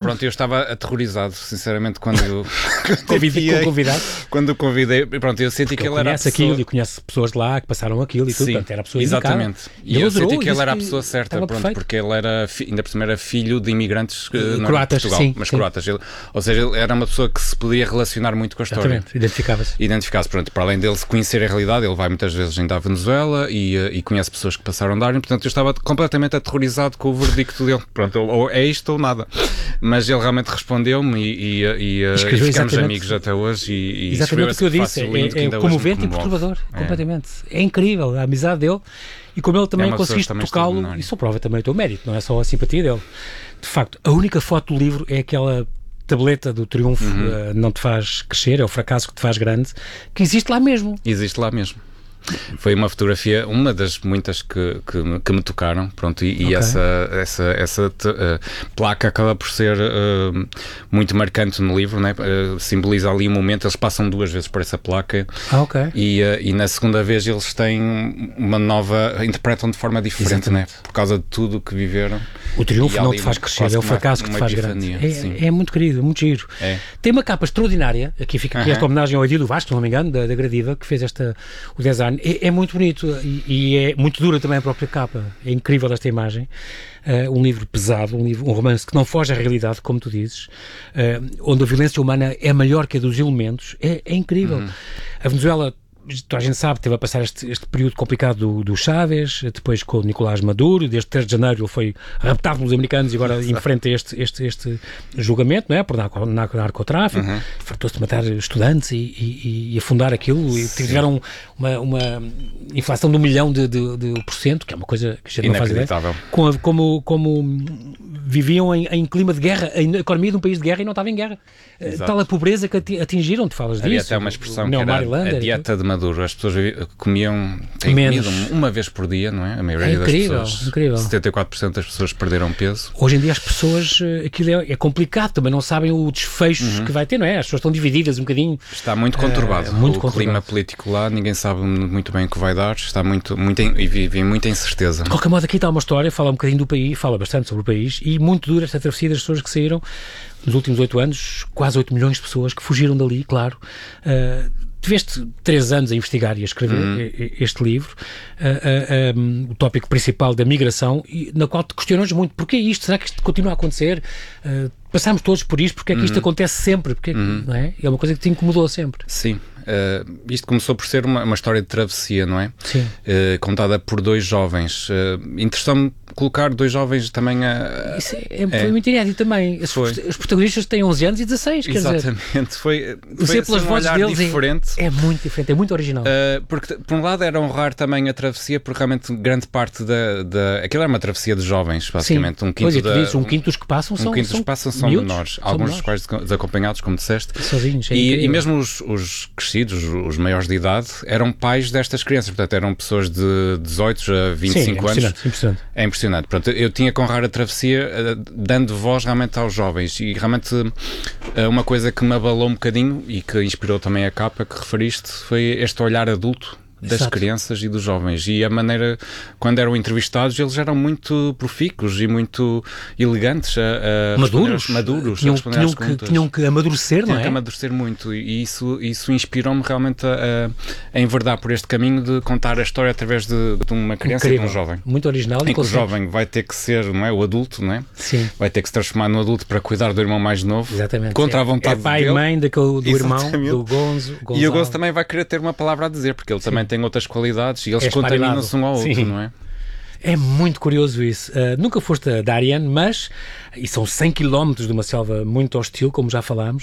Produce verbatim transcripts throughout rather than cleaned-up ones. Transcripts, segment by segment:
pronto, eu estava aterrorizado, sinceramente, quando Convidei, com convidado. Quando o convidei, pronto, eu senti Porque que ele era a pessoa... aquilo e conhece pessoas de lá que passaram aquilo e tudo, Sim, portanto, era a pessoa exatamente. indicada. E eu adorou, senti que ele era a que pessoa certa, pronto, perfeito. porque ele era, fi- ainda por cima era filho de imigrantes que não croatas, de Portugal, sim, mas sim. croatas. Ele, ou seja, ele era uma pessoa que se podia relacionar muito com a história. Exatamente, identificava-se. Identificar-se, pronto, para além dele se conhecer a realidade, ele vai muitas vezes ainda à Venezuela e, eh, e conhece pessoas que passaram de Darwin, portanto eu estava completamente aterrorizado com o verdicto dele. Pronto, ou é isto ou nada. Mas ele realmente respondeu-me e, e, e, e ficamos exatamente, amigos até hoje. E, e exatamente o que eu disse, lindo, é, é comovente e perturbador, é. completamente. É incrível a amizade dele e como ele também é conseguiste tocá-lo, isso prova também o teu mérito, não é só a simpatia dele. De facto, a única foto do livro é aquela tableta do triunfo, uhum. uh, não te faz crescer, é o fracasso que te faz grande, que existe lá mesmo. Existe lá mesmo. Foi uma fotografia, uma das muitas que, que, me, que me tocaram, pronto, e, okay. e essa, essa, essa uh, placa acaba por ser uh, muito marcante no livro, né? Uh, simboliza ali um momento, eles passam duas vezes por essa placa ah, okay. e, uh, e na segunda vez eles têm uma nova, interpretam de forma diferente, né? Por causa de tudo o que viveram. O triunfo não te faz crescer, é o fracasso que te faz grande. É, é muito querido, muito giro. É. Tem uma capa extraordinária, aqui fica aqui uh-huh. esta homenagem ao Edil Vasco, se não me engano, da, da Gradiva, que fez esta, o design. É, é muito bonito e, e é muito dura também a própria capa. É incrível esta imagem. Uh, um livro pesado, um, livro, um romance que não foge à realidade, como tu dizes, uh, onde a violência humana é maior que a dos elementos. É, é incrível. Uhum. A Venezuela, a gente sabe, teve a passar este, este período complicado do, do Chávez, depois com o Nicolás Maduro, desde três de janeiro ele foi raptado pelos americanos e agora enfrenta este, este, este julgamento, não é? Por narco, narco, narcotráfico, uhum. fartou-se de matar estudantes e, e, e afundar aquilo, e tiveram uma, uma inflação de um milhão de, de, de por cento, que é uma coisa que a gente não faz ideia, como, como, como viviam em, em clima de guerra, a economia de um país de guerra e não estava em guerra. Exato. Tal a pobreza que atingiram, tu falas disso. Havia até uma expressão que era a dieta de Maduro. As pessoas comiam, têm comido uma vez por dia, não é? A maioria é incrível, das pessoas, incrível. setenta e quatro por cento das pessoas perderam peso. Hoje em dia as pessoas, aquilo é, é complicado, também não sabem o desfecho uhum. que vai ter, não é? As pessoas estão divididas um bocadinho. Está muito conturbado. Uh, muito o conturbado. Clima político lá, ninguém sabe muito bem o que vai dar, está muito, muito e vive muita incerteza. De qualquer modo, aqui está uma história, fala um bocadinho do país, fala bastante sobre o país e muito dura esta travessia das pessoas que saíram nos últimos oito anos, quase oito milhões de pessoas que fugiram dali, claro. Uh, Tiveste três anos a investigar e a escrever uhum. este livro, uh, uh, um, o tópico principal da migração, e, na qual te questionas muito, porquê isto? Será que isto continua a acontecer? Uh, passámos todos por isto, porque é que isto uhum. acontece sempre? Porque, uhum. não é? É uma coisa que te incomodou sempre. Sim. Uh, isto começou por ser uma, uma história de travessia, não é? Sim. Uh, contada por dois jovens. Uh, Interessou-me colocar dois jovens também a... Isso é, é, foi muito inédito também. Os, os protagonistas têm onze anos e dezasseis, quer Exatamente. dizer... Exatamente. Foi, foi assim, pelas um vozes deles diferente. É, é muito diferente, é muito original. Uh, porque, por um lado, era honrar também a travessia, porque realmente grande parte da... da aquilo era uma travessia de jovens, basicamente. Sim. Um quinto, da, dizes, um quinto dos que passam um são, quinto dos são que passam são miúdos, menores. São Alguns menores. dos quais desacompanhados, como disseste. Sozinhos, é e, e mesmo os, os crescidos, os maiores de idade, eram pais destas crianças. Portanto, eram pessoas de dezoito a vinte e cinco Sim, é anos. Impressionante. É impressionante. Portanto, eu tinha que honrar a travessia uh, dando voz realmente aos jovens. E realmente uh, uma coisa que me abalou um bocadinho e que inspirou também a capa que referiste foi este olhar adulto das Exato. crianças e dos jovens, e a maneira, quando eram entrevistados, eles eram muito profícuos e muito elegantes, a, a maduros, maduros tinham, a tinham, que, tinham que amadurecer, tinham não é? Tinham que amadurecer muito, e isso, isso inspirou-me realmente a, a enverdar por este caminho de contar a história através de, de uma criança Incrível. e de um jovem. Muito original. Em que o jovem vai ter que ser, não é, o adulto, não é? Sim. Vai ter que se transformar no adulto para cuidar do irmão mais novo. Exatamente. Contra é, a vontade é pai dele. e mãe daquele, do Exatamente. irmão, do Gonzo. Gonzalo. E o Gonzo também vai querer ter uma palavra a dizer, porque ele Sim. também tem outras qualidades e eles é contaminam-se um ao outro, Sim. não é? É muito curioso isso. Uh, nunca foste a Darien, mas, e são cem quilómetros de uma selva muito hostil, como já falámos,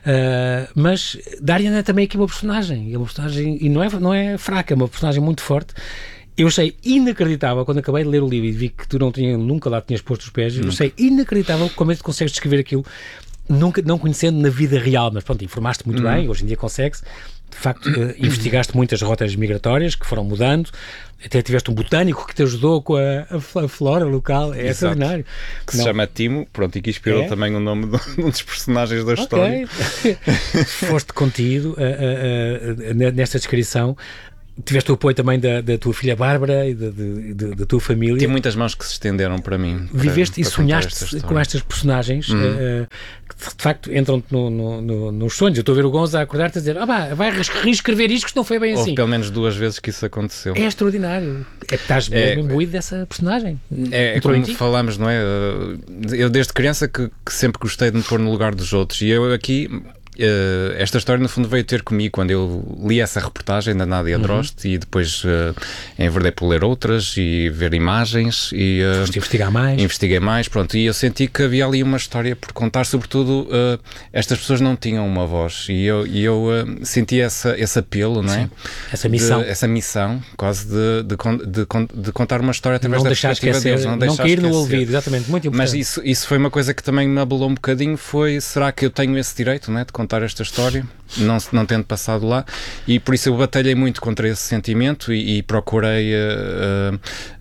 uh, mas Darien é também aqui uma personagem, é uma personagem, e não é, não é fraca, é uma personagem muito forte. Eu achei inacreditável, quando acabei de ler o livro e vi que tu não tinha, nunca lá tinhas posto os pés, eu achei inacreditável como é que tu consegues descrever aquilo, nunca, não conhecendo na vida real, mas pronto, informaste muito uhum. bem, hoje em dia consegue-se. De facto, uh, investigaste muitas rotas migratórias que foram mudando, até tiveste um botânico que te ajudou com a, a, a flora local, é extraordinário. Que se Não. chama Timo, pronto, e que inspirou é? também o nome de um dos personagens da história. Okay. Foste contido uh, uh, uh, nesta descrição. tiveste o apoio também da, da tua filha Bárbara e da, de, de, da tua família. Tive muitas mãos que se estenderam para mim. Viveste para, e para sonhaste esta com estas personagens uhum. uh, que de facto entram no, no, no, nos sonhos. Eu estou a ver o Gonza a acordar-te a dizer ah, bah, vai reescrever isto que não foi bem Houve assim. pelo menos duas vezes que isso aconteceu. É extraordinário. É que estás é, mesmo imbuído dessa personagem. É, é como falámos, não é? Eu desde criança que, que sempre gostei de me pôr no lugar dos outros e eu aqui... Uh, esta história no fundo veio ter comigo quando eu li essa reportagem da Nádia uhum. Drost e depois uh, enverdei por ler outras e ver imagens e uh, investigar mais investiguei mais, pronto, e eu senti que havia ali uma história por contar, sobretudo uh, estas pessoas não tinham uma voz e eu, e eu uh, senti essa, esse apelo, não é? Sim. Essa missão de, essa missão quase de, de, de, de contar uma história através da perspectiva esquecer, deles, não, não cair esquecer. no ouvido, exatamente, muito importante. Mas isso, isso foi uma coisa que também me abalou um bocadinho, foi, será que eu tenho esse direito, não é, de contar esta história, não, não tendo passado lá, e por isso eu batalhei muito contra esse sentimento e, e procurei uh, uh,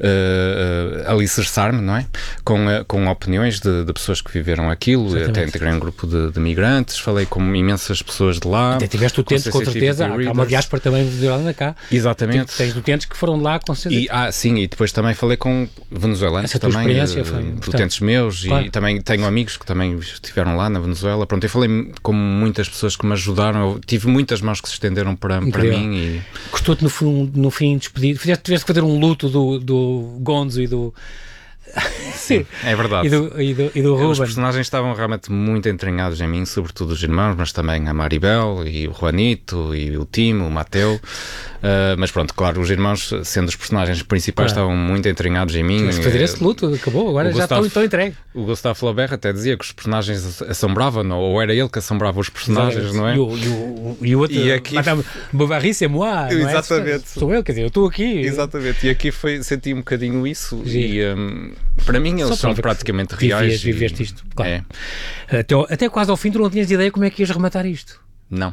uh, alicerçar-me, não é? Com, uh, com opiniões de, de pessoas que viveram aquilo. Exatamente. Até integrei um grupo de, de migrantes, falei com imensas pessoas de lá. Até tiveste utentes, com, com certeza, há uma diáspora também venezuelana cá. Exatamente. Tens utentes que foram de lá, com certeza. E, ah, sim, e depois também falei com venezuelanos Essa também, experiência foi utentes meus, claro. E também tenho amigos que também estiveram lá na Venezuela. Pronto, eu falei com muitas pessoas que me ajudaram, eu tive muitas mãos que se estenderam para, para mim. E... Custou-te no, no fim despedir, fizeste, tiveste que fazer um luto do, do Gonzo e do... Sim, é verdade. E do, e do, e do Ruben. Os personagens estavam realmente muito entranhados em mim, sobretudo os irmãos, mas também a Maribel e o Juanito e o Timo, o Mateu. Uh, mas pronto, claro, os irmãos, sendo os personagens principais, claro. Estavam muito entranhados em mim. Mas fazer esse luto, acabou, agora já Gustavo, estão, estão entregue. O Gustavo Flaubert até dizia que os personagens assombravam, ou era ele que assombrava os personagens, Exato. não é? E o, e o, e o outro, e aqui... Madame Bovary, c'est moi, exatamente. É? Sou eu, quer dizer, eu estou aqui. Exatamente, e aqui foi, senti um bocadinho isso. Sim. E um, para mim eles são praticamente reais. Vivias, viveste isto, claro. É. Até, até quase ao fim tu não tinhas ideia como é que ias rematar isto. Não.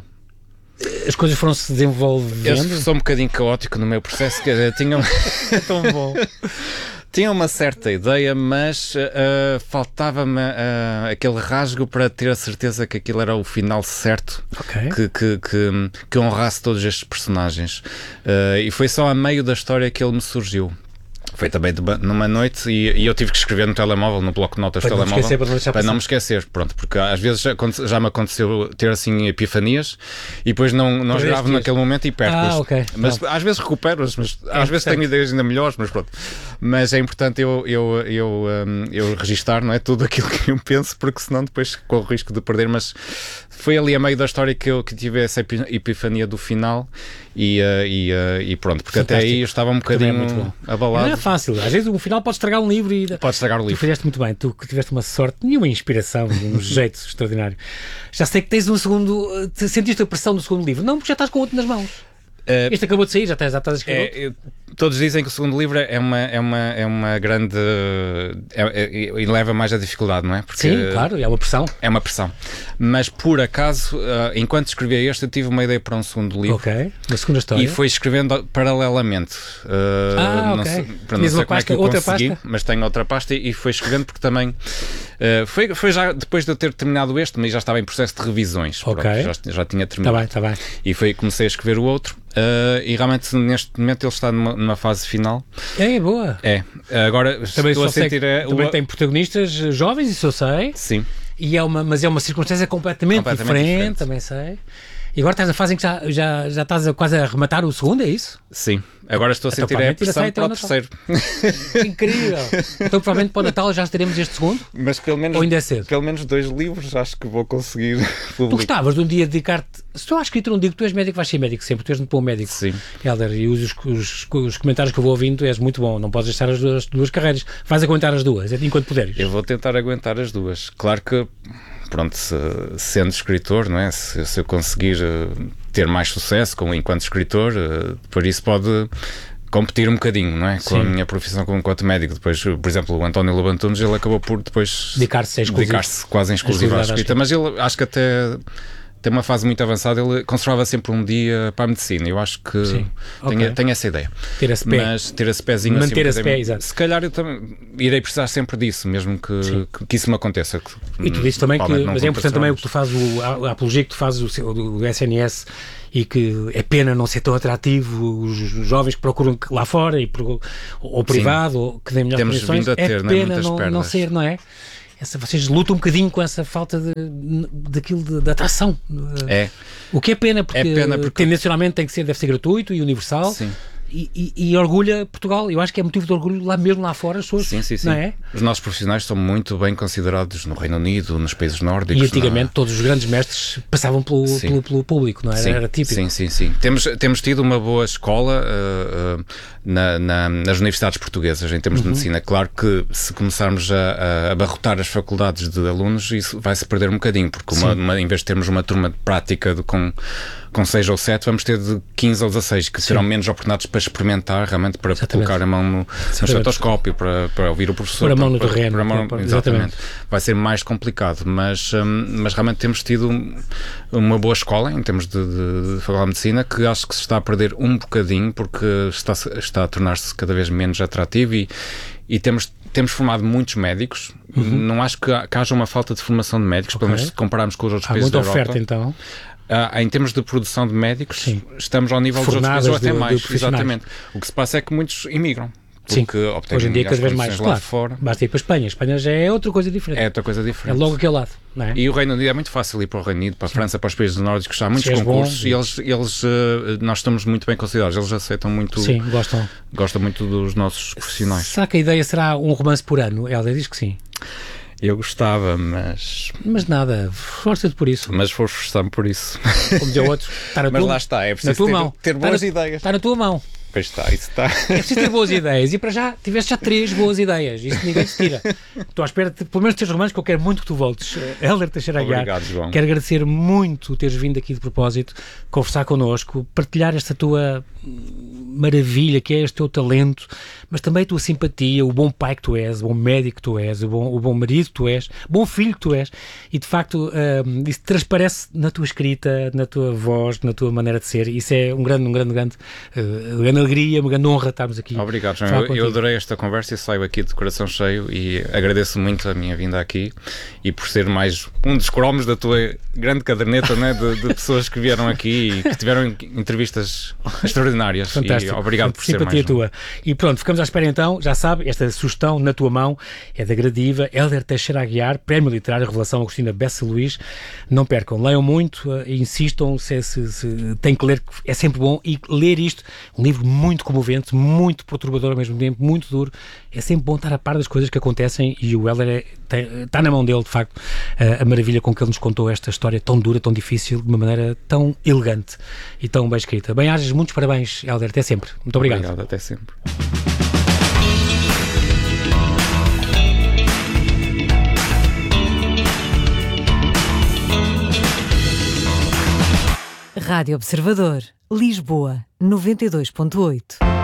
As coisas foram-se desenvolvendo. Eu sou um bocadinho caótico no meu processo, quer dizer, tinha... É tão bom. Tinha uma certa ideia, mas uh, faltava-me uh, aquele rasgo para ter a certeza que aquilo era o final certo, okay. que, que, que, que honrasse todos estes personagens. Uh, e foi só a meio da história que ele me surgiu. Foi também de, numa noite e, e eu tive que escrever no telemóvel, no bloco de notas do telemóvel, esquecer, para, não, para não me esquecer, pronto, porque às vezes já, já me aconteceu ter assim epifanias e depois não, não gravo naquele momento e perco-as. Ah, okay. Mas não. Às vezes recupero-as, mas é às vezes tenho ideias ainda melhores, mas pronto. Mas é importante eu, eu, eu, um, eu registar, não é, tudo aquilo que eu penso, porque senão depois corro o risco de perder, mas foi ali a meio da história que eu que tive essa epifania do final e, uh, e, uh, e pronto, porque Fantástico. Até aí eu estava um bocadinho é abalado. Não é fácil, às vezes o final pode estragar um livro e... Pode estragar o livro. Tu fizeste muito bem, tu tiveste uma sorte e uma inspiração, um jeito extraordinário. Já sei que tens um segundo... Sentiste a pressão do segundo livro? Não, porque já estás com outro nas mãos. Uh, este acabou de sair, já estás, já estás a escrever. É, eu, todos dizem que o segundo livro é uma, é uma, é uma grande... É, é, leva mais a dificuldade, não é? Porque sim, claro, é uma pressão. É uma pressão. Mas por acaso, uh, enquanto escrevia este, eu tive uma ideia para um segundo livro. Ok, uma segunda história. E foi escrevendo paralelamente. Uh, ah, não ok. sei, para não sei como pasta, é que eu outra consegui, pasta? Mas tenho outra pasta e, e foi escrevendo porque também... Uh, foi, foi já depois de eu ter terminado este, mas já estava em processo de revisões. Ok. Pronto, já, já tinha terminado. Está bem, está bem. E foi, comecei a escrever o outro. Uh, e realmente neste momento ele está numa, numa fase final. É, boa. É. Agora também estou a sentir... Que, é, também o... tem protagonistas jovens, isso eu sei. Sim. E é uma, mas é uma circunstância completamente, completamente diferente, diferente, também sei. E agora estás na fase em que já, já, já estás a, quase a rematar o segundo, é isso? Sim. Agora estou a então, sentir a pressão para o terceiro. Incrível. Então provavelmente para o Natal já teremos este segundo? Mas pelo menos, ou ainda é cedo? Pelo menos dois livros acho que vou conseguir publicar. Tu gostavas de um dia dedicar-te... Se tu has escrito um dia que tu és médico, vais ser médico sempre. Tu és um bom médico. Sim. Helder, e os, os, os comentários que eu vou ouvindo, tu és muito bom. Não podes deixar as duas, as duas carreiras. Vais aguentar as duas, enquanto puderes. Eu vou tentar aguentar as duas. Claro que... Pronto, se, sendo escritor, não é? Se, se eu conseguir uh, ter mais sucesso com, enquanto escritor, uh, por isso pode competir um bocadinho, não é? Com Sim. a minha profissão como enquanto médico. Depois, por exemplo, o António Lobantunes, ele acabou por depois dedicar-se, dedicar-se quase em exclusiva à escrita, mas ele acho que até tem uma fase muito avançada, ele conservava sempre um dia para a medicina. Eu acho que Sim. tenho, Okay. tenho essa ideia. Ter esse pé. Mas ter esse pezinho Manter assim, esse pé, exato. se calhar eu também irei precisar sempre disso, mesmo que, que, que isso me aconteça. Que, e tu dizes também que, mas é importante também o que tu fazes, o, a, a apologia que tu fazes o, o, o S N S, e que é pena não ser tão atrativo, os jovens que procuram lá fora, e pro, ou privado, Sim. ou que dêem melhores Temos condições, vindo a ter, é pena né, não, não ser, não é? Essa, vocês lutam um bocadinho com essa falta de, daquilo de, de atração. É. O que é pena, porque, é pena porque tendencialmente tem que ser, deve ser gratuito e universal. Sim. E, e, e orgulha Portugal. Eu acho que é motivo de orgulho lá mesmo lá fora as pessoas, sim, sim, sim. não é? Os nossos profissionais são muito bem considerados no Reino Unido, nos países nórdicos. E antigamente na... todos os grandes mestres passavam pelo, pelo, pelo público, não era? Sim, era típico. Sim, sim, sim. Temos, temos tido uma boa escola uh, uh, na, na, nas universidades portuguesas em termos uhum. de medicina. Claro que se começarmos a, a abarrotar as faculdades de alunos, isso vai-se perder um bocadinho, porque uma, uma, em vez de termos uma turma de prática de, com, com seis ou sete, vamos ter de quinze ou dezasseis, que serão sim. menos oportunidades para experimentar, realmente para Exatamente. colocar a mão no, no estetoscópio, para, para ouvir o professor. Pôr a mão no para, terreno. Para, para, para, exatamente. exatamente. Vai ser mais complicado, mas, um, mas realmente temos tido uma boa escola em termos de, de, de faculdade de medicina, que acho que se está a perder um bocadinho, porque está, está a tornar-se cada vez menos atrativo e, e temos, temos formado muitos médicos. Uhum. Não acho que, que haja uma falta de formação de médicos, okay. pelo menos se compararmos com os outros Há países da Europa. Há muita oferta, então. Uh, em termos de produção de médicos, Sim. estamos ao nível Fornadas dos outros países ou até de, mais. de Exatamente. O que se passa é que muitos imigram. Sim, hoje em dia cada vez mais, claro, fora. Basta ir para a Espanha. A Espanha já é outra coisa diferente. É outra coisa diferente. É logo aquele lado, não é? E o Reino Unido é muito fácil ir para o Reino Unido, para a Sim. França, para os países nórdicos, há muitos concursos bom, e eles, eles uh, nós estamos muito bem considerados, eles aceitam muito. Sim, gostam. Gostam muito dos nossos profissionais. Será que a ideia será um romance por ano? Ela diz que sim. Eu gostava, mas... Mas nada, força-te por isso. Mas vou esforçar-me por isso. Como dizer outros, está na mas tua, lá está, é preciso na tua ter, mão. ter boas está ideias. Na, está na tua mão. Pois está, isso está. É preciso ter boas ideias e para já tiveste já três boas ideias. Isso ninguém te tira. Estou à espera de pelo menos três romanos que eu quero muito que tu voltes. Hélder Teixeira Aguiar. Obrigado, João. Quero agradecer muito teres vindo aqui de propósito, conversar connosco, partilhar esta tua maravilha que é este teu talento, mas também a tua simpatia, o bom pai que tu és, o bom médico que tu és, o bom, o bom marido que tu és, o bom filho que tu és, e de facto uh, isso transparece na tua escrita, na tua voz, na tua maneira de ser. Isso é um grande, um grande, grande, uh, grande alegria, uma grande honra estarmos aqui. Obrigado, João. Eu, eu adorei esta conversa e saio aqui de coração cheio e agradeço muito a minha vinda aqui e por ser mais um dos cromos da tua grande caderneta, né, de, de pessoas que vieram aqui e que tiveram entrevistas extraordinárias. Fantástico. E obrigado por Simpatia ser mais tua. Um. E pronto, ficamos à espera então, já sabe, esta sugestão na tua mão é da Gradiva, Hélder Teixeira Aguiar, Prémio Literário Revelação Agostina Bessa Luís. Não percam, leiam muito, uh, insistam, se, se, se têm que ler, é sempre bom, e ler isto, um livro muito comovente, muito perturbador ao mesmo tempo, muito duro, é sempre bom estar a par das coisas que acontecem e o Hélder é, tem, está na mão dele, de facto, uh, a maravilha com que ele nos contou esta história tão dura, tão difícil, de uma maneira tão elegante e tão bem escrita. Bem-ajas, muitos parabéns, Hélder, até sempre. Muito obrigado. Obrigado, até sempre. Rádio Observador, Lisboa, noventa e dois ponto oito.